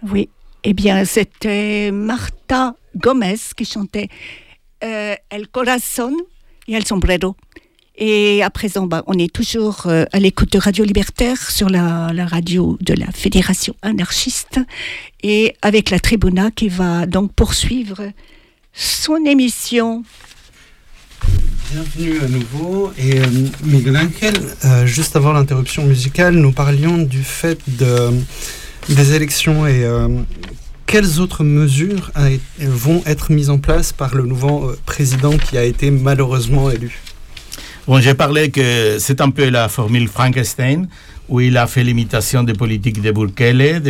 Oui, eh bien, c'était Marta Gomez qui chantait El Corazón et El Sombrero. Et à présent, on est toujours à l'écoute de Radio Libertaire sur la radio de la Fédération anarchiste et avec la Tribuna qui va donc poursuivre son émission. Bienvenue à nouveau. Et Miguel Ángel, juste avant l'interruption musicale, nous parlions du fait des élections et quelles autres mesures vont être mises en place par le nouveau président qui a été malheureusement élu. Bon, j'ai parlé que c'est un peu la formule Frankenstein, où il a fait l'imitation des politiques de Bukele,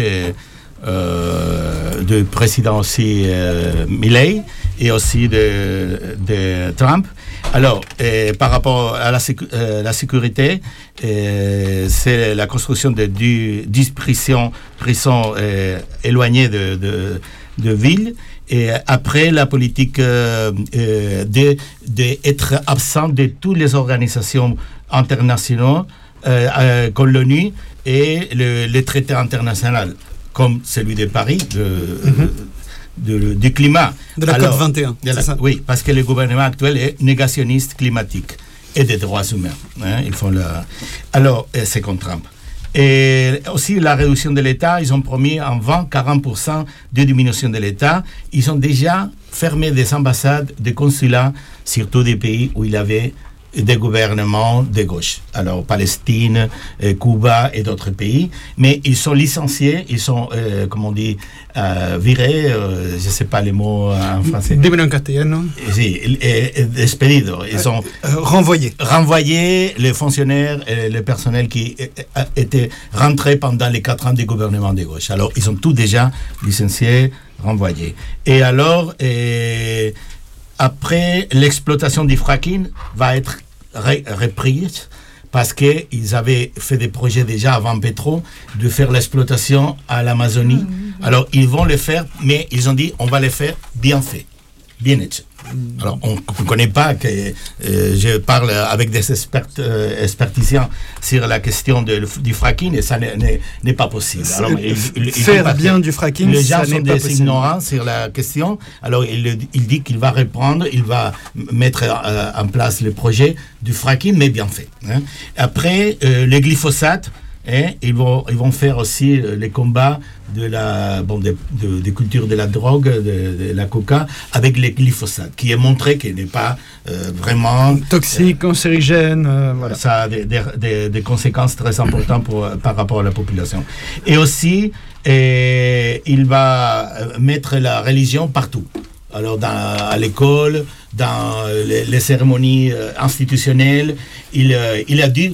de président aussi Milei, et aussi de Trump. Alors, par rapport à la sécurité, c'est la construction de 10 prisons éloignées de villes. Et après, la politique d'être absent de toutes les organisations internationales comme l'ONU et les traités internationaux, comme celui de Paris, du climat. De la COP 21, c'est ça? Oui, parce que le gouvernement actuel est négationniste climatique et des droits humains. Alors, c'est contre Trump. Et aussi la réduction de l'État, ils ont promis en 20-40% de diminution de l'État. Ils ont déjà fermé des ambassades, des consulats, surtout des pays où il y avait des gouvernements de gauche. Alors Palestine, Cuba et d'autres pays. Mais ils sont licenciés, ils sont, comme on dit, virés, je ne sais pas les mots en français. Dímelo en castellano. Sí, despedidos. Ils sont renvoyés les fonctionnaires et le personnel qui étaient rentrés pendant les 4 ans du gouvernement de gauche. Alors, ils sont tous déjà licenciés, renvoyés. Et alors, après, l'exploitation du fracking va être reprise parce qu'ils avaient fait des projets déjà avant Petro de faire l'exploitation à l'Amazonie. Alors, ils vont le faire, mais ils ont dit on va le faire bien fait, bien fait. Alors, on ne connaît pas que je parle avec des experticiens sur la question du fracking et ça n'est pas possible. Alors, faire bien du fracking, les gens ça sont n'est pas possible. ignorants sur la question. Alors, il dit qu'il va reprendre, il va mettre en place le projet du fracking, mais bien fait. Hein. Après, le glyphosate, ils vont faire aussi les combats des cultures de la drogue, de la coca, avec les glyphosates, qui est montré qu'il n'est pas vraiment toxique, cancérigène. Voilà. Ça a des conséquences très importantes par rapport à la population. Et aussi, il va mettre la religion partout. Alors, à l'école, dans les cérémonies institutionnelles, il a dû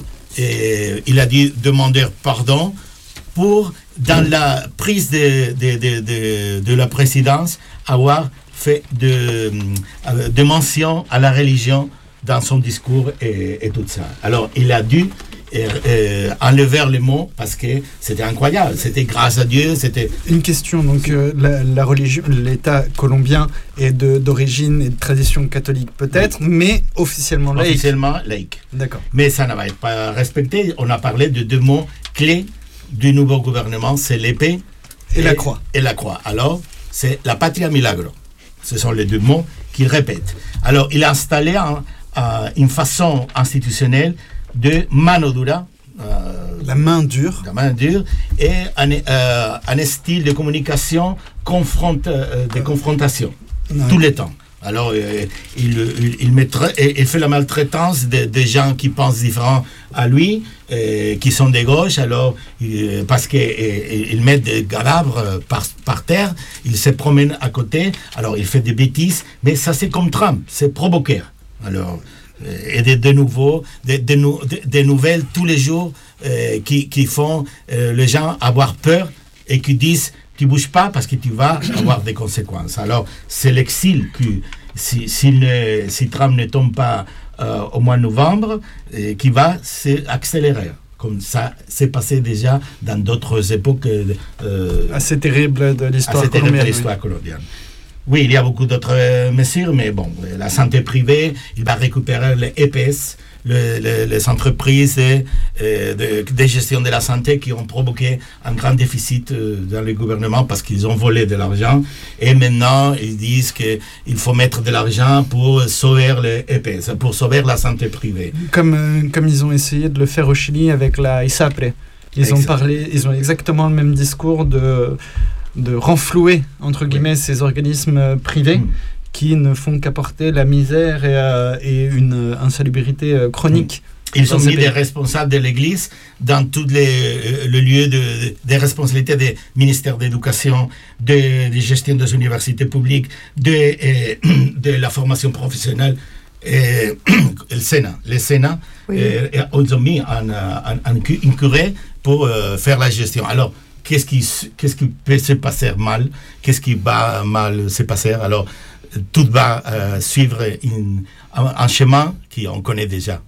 demander pardon pour, dans la prise de la présidence, avoir fait de mention à la religion dans son discours et tout ça. Alors, il a dû enlever les mots parce que c'était incroyable. C'était grâce à Dieu. C'était une question. Donc, la religion, l'État colombien est d'origine et de tradition catholique peut-être, mais officiellement laïque. Officiellement laïque. D'accord. Mais ça ne va pas respecté. On a parlé de 2 mots clés du nouveau gouvernement, c'est l'épée et la croix. Et la croix. Alors, c'est la patria milagro. Ce sont les 2 mots qu'il répète. Alors, il a installé une façon institutionnelle de mano dura. La main dure. La main dure et un style de communication de confrontation tout le temps. Alors, il fait la maltraitance des gens qui pensent différent à lui, qui sont de gauche, alors, parce qu'ils mettent des cadavres par terre, il se promène à côté, alors il fait des bêtises, mais ça c'est comme Trump, c'est provoquer. Alors, et des nouvelles tous les jours qui font les gens avoir peur et qui disent tu bouges pas parce que tu vas avoir des conséquences. Alors, c'est l'exil qui, si Trump ne tombe pas au mois de novembre, qui va s'accélérer. Comme ça s'est passé déjà dans d'autres époques assez terribles de l'histoire colombienne. Oui, il y a beaucoup d'autres mesures, mais bon, la santé privée, il va récupérer les EPS, les entreprises de gestion de la santé qui ont provoqué un grand déficit dans le gouvernement parce qu'ils ont volé de l'argent. Et maintenant, ils disent qu'il faut mettre de l'argent pour sauver les EPS, pour sauver la santé privée. Comme ils ont essayé de le faire au Chili avec la ISAPRE. Ils ont exactement le même discours de renflouer, entre guillemets, ces organismes privés qui ne font qu'apporter la misère et une insalubrité chronique. Ils ont mis des responsables de l'Église dans tous le lieu des responsabilités des ministères d'éducation, de gestion des universités publiques, de la formation professionnelle. Et le Sénat, ils ont mis un curé pour faire la gestion. Alors, qu'est-ce qui peut se passer mal? Qu'est-ce qui va mal se passer? Alors, tout va suivre un chemin qu'on connaît déjà.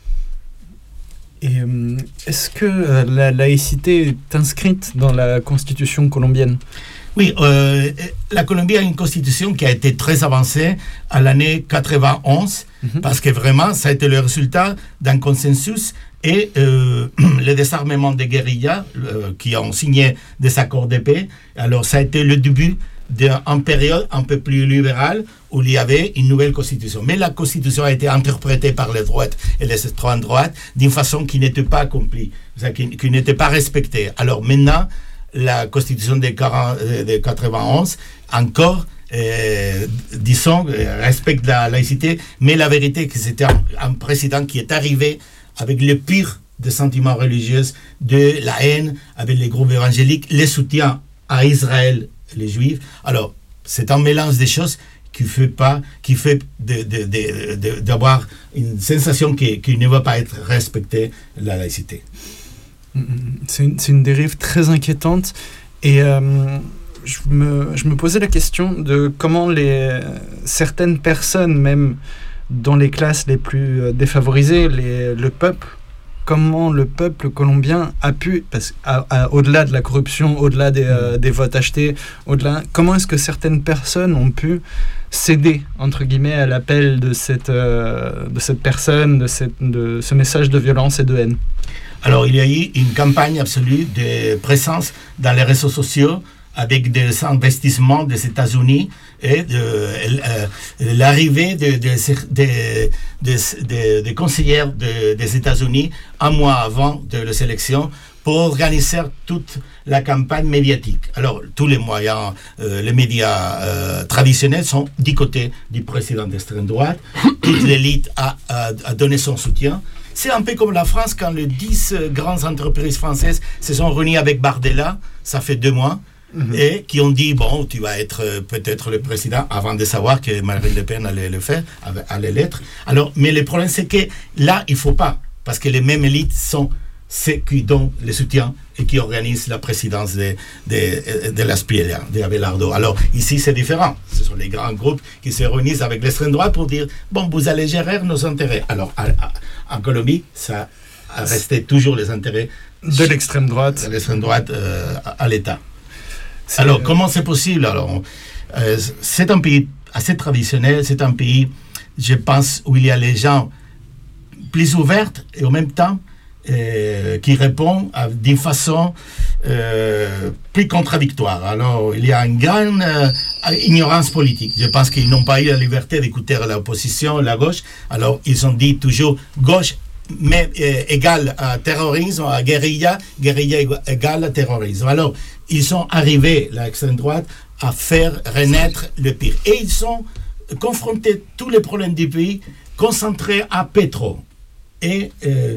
Et est-ce que la laïcité est inscrite dans la constitution colombienne? Oui, la Colombie a une constitution qui a été très avancée à l'année 91, parce que vraiment, ça a été le résultat d'un consensus et le désarmement des guérillas qui ont signé des accords de paix. Alors, ça a été le début d'une période un peu plus libérale où il y avait une nouvelle constitution. Mais la constitution a été interprétée par les droites et les extrêmes droites d'une façon qui n'était pas accomplie, qui n'était pas respectée. Alors maintenant, la constitution de 91, encore, disons, respecte la laïcité, mais la vérité, que c'était un président qui est arrivé avec le pire des sentiments religieux, de la haine, avec les groupes évangéliques, les soutiens à Israël, les Juifs. Alors, c'est un mélange des choses qui fait d'avoir une sensation qui ne va pas être respectée, la laïcité. C'est une dérive très inquiétante et je me posais la question de comment certaines personnes, même dans les classes les plus défavorisées, le peuple, comment le peuple colombien a pu, au-delà de la corruption, au-delà des votes achetés, comment est-ce que certaines personnes ont pu céder, entre guillemets, à l'appel de cette personne, de ce message de violence et de haine? Alors, il y a eu une campagne absolue de présence dans les réseaux sociaux avec des investissements des États-Unis et l'arrivée des conseillères des États-Unis un mois avant de les élections pour organiser toute la campagne médiatique. Alors, tous les moyens, les médias traditionnels sont du côté du président d'extrême droite. Toute l'élite a donné son soutien. C'est un peu comme la France, quand les 10 grandes entreprises françaises se sont réunies avec Bardella, ça fait 2 mois, et qui ont dit, bon, tu vas être peut-être le président, avant de savoir que Marine Le Pen allait le faire, allait l'être. Alors, mais le problème, c'est que là, il ne faut pas, parce que les mêmes élites sont ceux qui donnent le soutien et qui organisent la présidence de la Spiella, de Abelardo. Alors, ici, c'est différent. Ce sont les grands groupes qui se réunissent avec l'extrême droite pour dire, bon, vous allez gérer nos intérêts. Alors, en Colombie, ça a resté toujours les intérêts de l'extrême droite, à l'État. Alors, comment c'est possible? Alors, c'est un pays assez traditionnel, c'est un pays, je pense, où il y a les gens plus ouverts et en même temps qui répondent d'une façon plus contradictoire. Alors, il y a une grande ignorance politique. Je pense qu'ils n'ont pas eu la liberté d'écouter l'opposition, la gauche. Alors, ils ont dit toujours gauche, mais égale à terrorisme, à guérilla égale à terrorisme. Alors, ils sont arrivés, l'extrême droite, à faire renaître le pire. Et ils sont confrontés tous les problèmes du pays concentrés à Petro et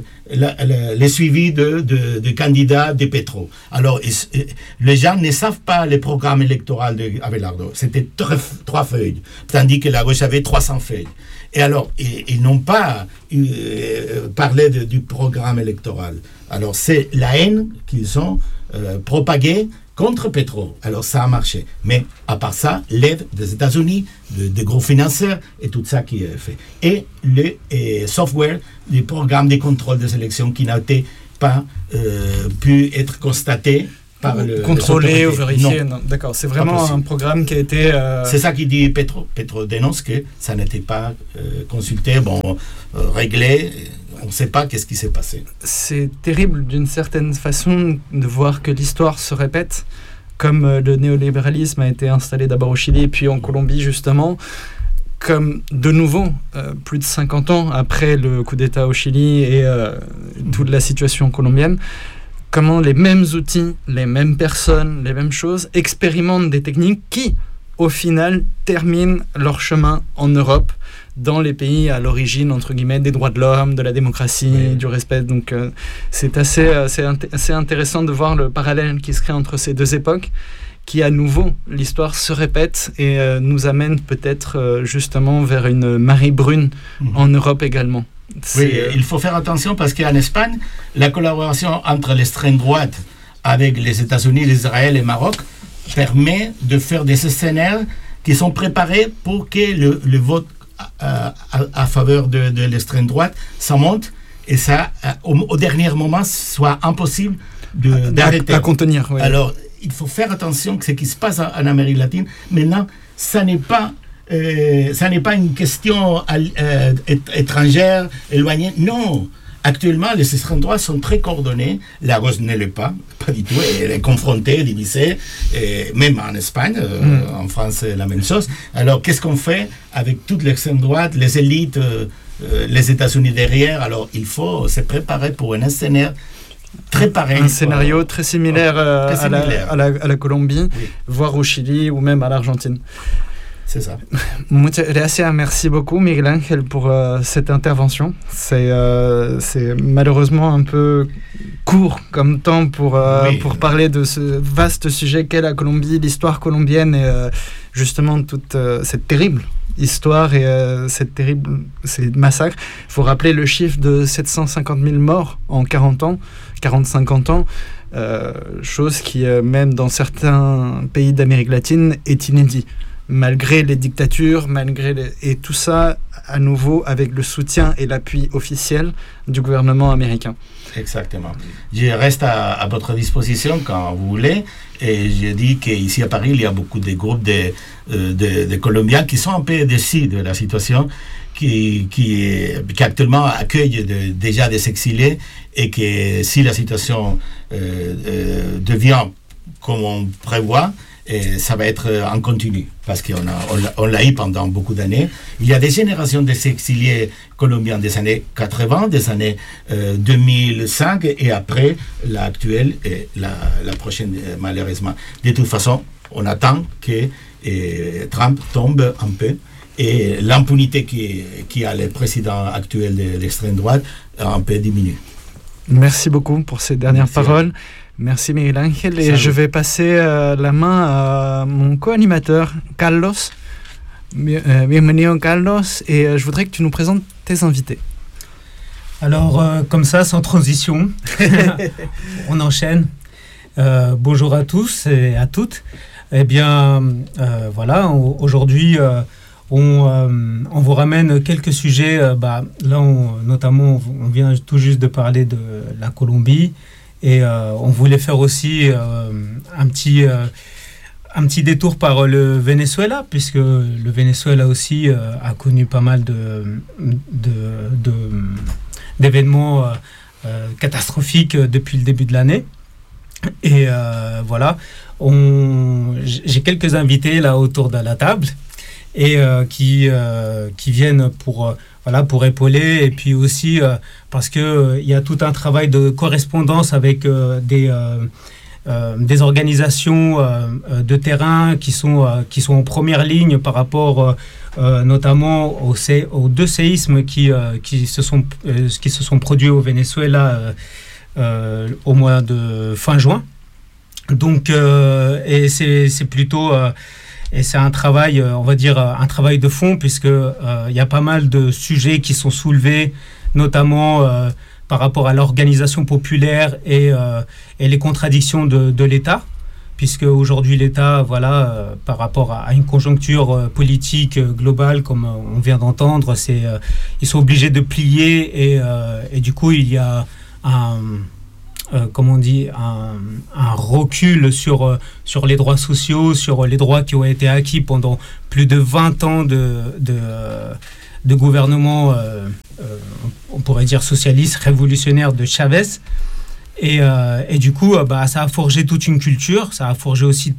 le suivi de candidats de Petro. Alors, les gens ne savent pas le programme électoral d'Abelardo. C'était 3 feuilles, tandis que la gauche avait 300 feuilles. Et alors, ils n'ont pas parlé du programme électoral. Alors, c'est la haine qu'ils ont propagée contre Petro. Alors, ça a marché. Mais, à part ça, l'aide des États-Unis, des gros financiers, et tout ça qui est fait. Et le software, le programme de contrôle des élections qui n'a pas pu être constaté par contrôlé ou vérifié. Non, d'accord, c'est vraiment un programme qui a été... C'est ça qui dit Petro. Petro dénonce que ça n'était pas consulté, réglé. on ne sait pas qu'est-ce qui s'est passé. C'est terrible d'une certaine façon de voir que l'histoire se répète, comme le néolibéralisme a été installé d'abord au Chili et puis en Colombie justement, comme de nouveau, plus de 50 ans après le coup d'État au Chili et toute la situation colombienne, comment les mêmes outils, les mêmes personnes, les mêmes choses expérimentent des techniques qui, au final, terminent leur chemin en Europe, dans les pays à l'origine, entre guillemets, des droits de l'homme, de la démocratie, du respect. Donc c'est assez intéressant de voir le parallèle qui se crée entre ces deux époques, qui à nouveau, l'histoire se répète et nous amène peut-être justement vers une marée brune en Europe également. Oui, il faut faire attention parce qu'en Espagne, la collaboration entre l'extrême droite avec les États-Unis, Israël et Maroc permet de faire des scénarios qui sont préparés pour que le vote à faveur de l'extrême droite, ça monte et ça, au dernier moment, soit impossible d'arrêter. À contenir, oui. Alors, il faut faire attention que ce qui se passe en Amérique latine, maintenant, ça n'est pas une question étrangère, éloignée. Non, actuellement, les extrêmes droits sont très coordonnés. La gauche ne l'est pas du tout. Elle est confrontée, divisée, même en Espagne, en France, c'est la même chose. Alors, qu'est-ce qu'on fait avec toute l'extrême droite, les élites, les États-Unis derrière? Alors, il faut se préparer pour un scénario très pareil. Un scénario très similaire, à la Colombie, oui, voire au Chili ou même à l'Argentine. C'est ça. Muchas gracias, merci beaucoup Miguel Ángel pour cette intervention. C'est malheureusement un peu court comme temps pour parler de ce vaste sujet qu'est la Colombie, l'histoire colombienne et justement toute cette terrible histoire et ces massacres. Il faut rappeler le chiffre de 750 000 morts en 40-50 ans, chose qui, même dans certains pays d'Amérique latine, est inédit. Malgré les dictatures, et tout ça, à nouveau, avec le soutien et l'appui officiel du gouvernement américain. Exactement. Je reste à votre disposition quand vous voulez. Et je dis qu'ici à Paris, il y a beaucoup de groupes de Colombiens qui sont un peu déçus de la situation, qui actuellement accueillent déjà des exilés, et que si la situation devient comme on prévoit, et ça va être en continu, parce qu'on l'a eu pendant beaucoup d'années. Il y a des générations d'exilés colombiens des années 80, des années 2005, et après l'actuelle et la prochaine, malheureusement. De toute façon, on attend que Trump tombe un peu, et l'impunité qui a le président actuel de l'extrême droite un peu diminue. Merci beaucoup pour ces dernières paroles. Merci Miguel Ángel. Et je vais passer la main à mon co-animateur, Carlos. Bienvenido Carlos. Et je voudrais que tu nous présentes tes invités. Alors, comme ça, sans transition, on enchaîne. Bonjour à tous et à toutes. Eh bien, voilà, aujourd'hui, on vous ramène quelques sujets. Là, notamment, on vient tout juste de parler de la Colombie. Et on voulait faire aussi un petit détour par le Venezuela, puisque le Venezuela aussi a connu pas mal d'événements catastrophiques depuis le début de l'année. Et voilà, j'ai quelques invités là autour de la table et qui viennent pour épauler, et puis aussi parce qu'il y a tout un travail de correspondance avec des organisations de terrain qui sont en première ligne par rapport notamment aux deux séismes qui se sont produits au Venezuela au mois de fin juin. Donc, et c'est plutôt... Et c'est un travail, on va dire, un travail de fond, puisque y a pas mal de sujets qui sont soulevés, notamment par rapport à l'organisation populaire et les contradictions de l'État, puisque aujourd'hui l'État, par rapport à une conjoncture politique globale, comme on vient d'entendre, ils sont obligés de plier, et du coup il y a un recul sur les droits sociaux, sur les droits qui ont été acquis pendant plus de 20 ans de gouvernement, on pourrait dire socialiste, révolutionnaire de Chavez. Et du coup, ça a forgé toute une culture, ça a forgé aussi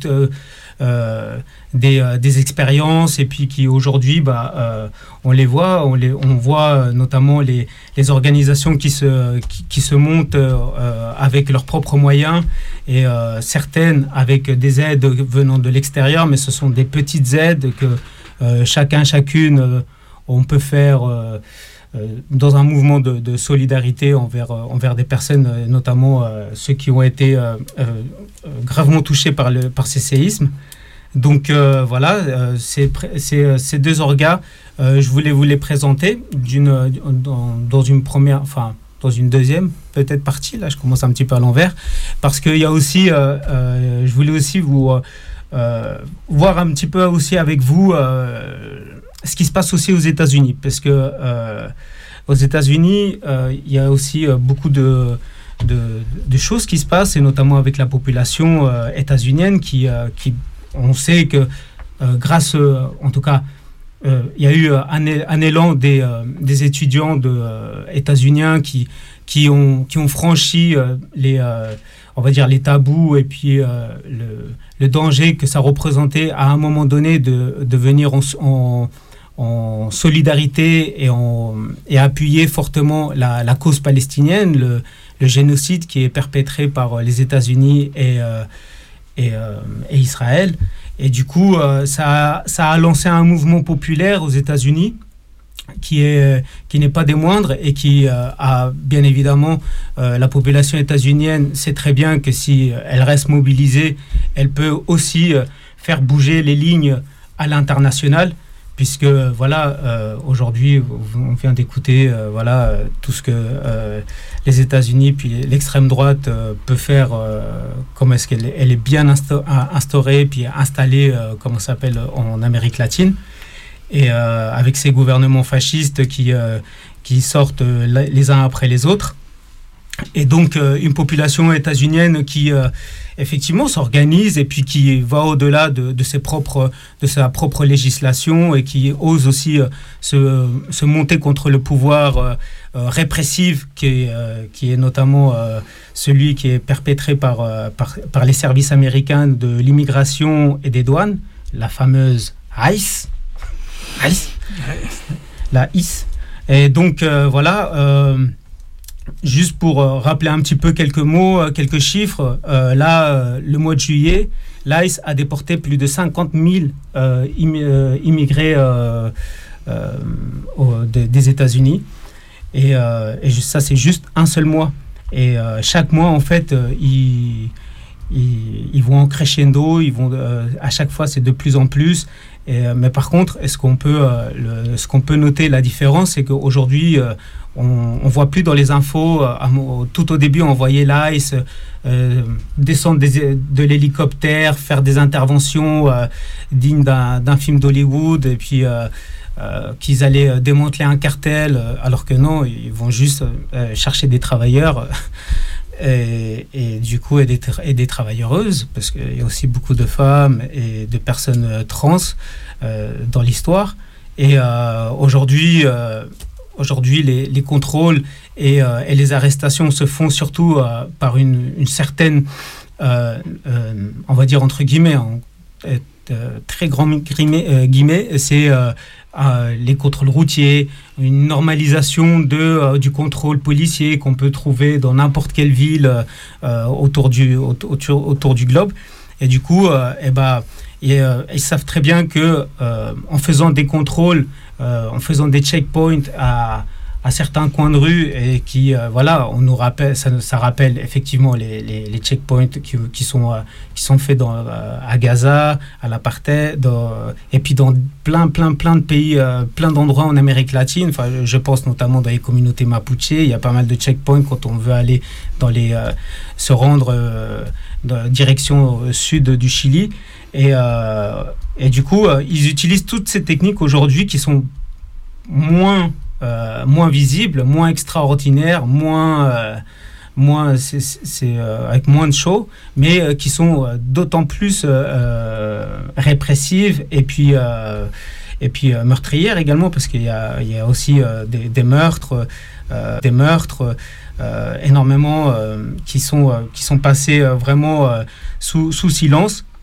des expériences, et puis qui aujourd'hui, on les voit, on voit notamment les organisations qui se montent avec leurs propres moyens, et certaines avec des aides venant de l'extérieur, mais ce sont des petites aides que chacune, on peut faire dans un mouvement de solidarité envers des personnes, notamment ceux qui ont été gravement touchés par ces séismes. Donc ces deux orgas, je voulais vous les présenter dans une deuxième peut-être partie. Là, je commence un petit peu à l'envers, parce qu'il y a aussi, je voulais aussi vous voir un petit peu aussi avec vous ce qui se passe aussi aux États-Unis, parce que aux États-Unis, il y a aussi beaucoup de choses qui se passent, et notamment avec la population états-unienne qui on sait que grâce, en tout cas, il y a eu un élan des étudiants états-uniens qui ont franchi on va dire les tabous, et puis le danger que ça représentait à un moment donné de venir en solidarité et appuyer fortement la cause palestinienne, le génocide qui est perpétré par les États-Unis et Israël. Et du coup, ça a lancé un mouvement populaire aux États-Unis qui n'est pas des moindres, et qui a bien évidemment, la population états-unienne sait très bien que si elle reste mobilisée, elle peut aussi faire bouger les lignes à l'international, puisque aujourd'hui on vient d'écouter tout ce que les États-Unis puis l'extrême droite peut faire, comment est-ce qu'elle est bien instaurée puis installée, comment ça s'appelle, en Amérique latine, et avec ces gouvernements fascistes qui sortent les uns après les autres. Et donc une population états-unienne qui effectivement s'organise, et puis qui va au-delà de sa propre législation, et qui ose aussi se monter contre le pouvoir répressif qui est notamment celui qui est perpétré par les services américains de l'immigration et des douanes, la fameuse ICE. La ICE. Et donc juste pour rappeler un petit peu quelques mots, quelques chiffres, le mois de juillet, l'ICE a déporté plus de 50 000 immigrés des États-Unis. Et ça, c'est juste un seul mois. Et chaque mois, en fait, ils vont en crescendo, à chaque fois, c'est de plus en plus. Mais par contre, ce qu'on peut noter, la différence, c'est qu'aujourd'hui, on voit plus dans les infos. Tout au début, on voyait l'ICE descendre de l'hélicoptère, faire des interventions dignes d'un film d'Hollywood, et puis qu'ils allaient démanteler un cartel, alors que non, ils vont juste chercher des travailleurs. Et du coup, et des travailleuses, parce qu'il y a aussi beaucoup de femmes et de personnes trans dans l'histoire. Et aujourd'hui, les contrôles et les arrestations se font surtout par une certaine, on va dire entre guillemets, très grand guillemets, c'est les contrôles routiers, une normalisation du contrôle policier qu'on peut trouver dans n'importe quelle ville autour du globe. Et du coup, ils savent très bien que en faisant des contrôles, en faisant des checkpoints à certains coins de rue, et qui on nous rappelle, ça rappelle effectivement les checkpoints qui sont faits à Gaza, à l'apartheid, et puis dans plein de pays, plein d'endroits en Amérique latine. Enfin, je pense notamment dans les communautés mapuche, il y a pas mal de checkpoints quand on veut aller se rendre direction sud du Chili, et du coup ils utilisent toutes ces techniques aujourd'hui qui sont moins visibles, moins extraordinaires, avec moins de show, mais qui sont d'autant plus répressives, et puis et puis meurtrières également, parce qu'il y a aussi des meurtres, énormément qui sont passés vraiment sous silence.